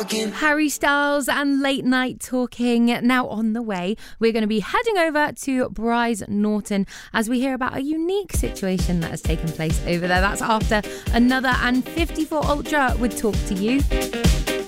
talking. Harry Styles and Late Night Talking. Now on the way, we're going to be heading over to Bryce Norton as we hear about a unique situation that has taken place over there. That's after Another and 54 Ultra would talk to you.